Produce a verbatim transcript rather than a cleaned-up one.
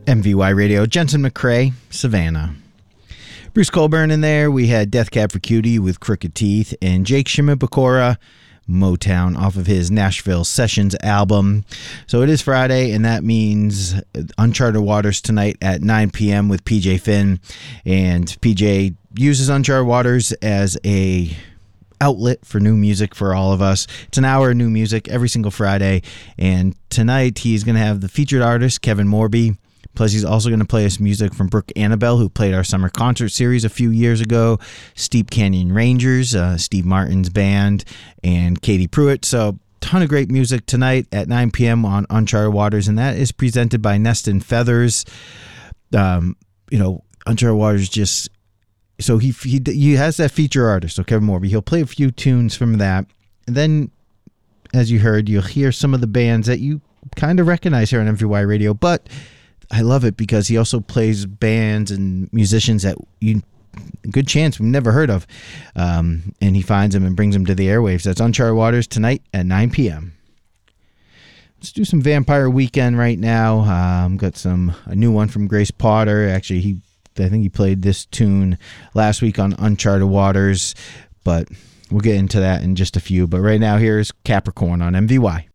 M V Y Radio, Jensen McCrae, Savannah. Bruce Colburn in there. We had Death Cab for Cutie with Crooked Teeth, and Jake Shimabukuro, Motown, off of his Nashville Sessions album. So it is Friday, and that means Uncharted Waters tonight at nine p.m. with P J Finn. And P J uses Uncharted Waters as a outlet for new music for all of us. It's an hour of new music every single Friday, and tonight he's going to have the featured artist Kevin Morby. Plus, he's also going to play us music from Brooke Annabelle, who played our summer concert series a few years ago, Steep Canyon Rangers, uh, Steve Martin's band, and Katie Pruitt. So, ton of great music tonight at nine p.m. on Uncharted Waters, and that is presented by Nest and Feathers. Um, you know, Uncharted Waters just... So, he, he, he has that feature artist, so Kevin Morby. He'll play a few tunes from that. And then, as you heard, you'll hear some of the bands that you kind of recognize here on M V Y Radio, but I love it because he also plays bands and musicians that you, good chance, we've never heard of. Um, and he finds them and brings them to the airwaves. That's Uncharted Waters tonight at nine p.m. Let's do some Vampire Weekend right now. Um, got some a new one from Grace Potter. Actually, he I think he played this tune last week on Uncharted Waters, but we'll get into that in just a few. But right now, here's Capricorn on M V Y.